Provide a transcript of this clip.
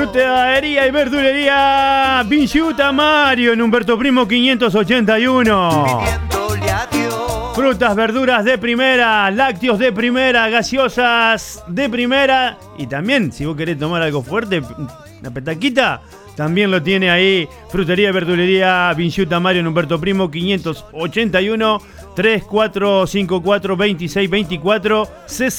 Frutería y verdulería Vinchuta Mario en Humberto Primo 581. Frutas, verduras de primera, lácteos de primera, gaseosas de primera. Y también, si vos querés tomar algo fuerte, una petaquita, también lo tiene ahí. Frutería y verdulería Vinchuta Mario en Humberto Primo 581. 3454 2624 60.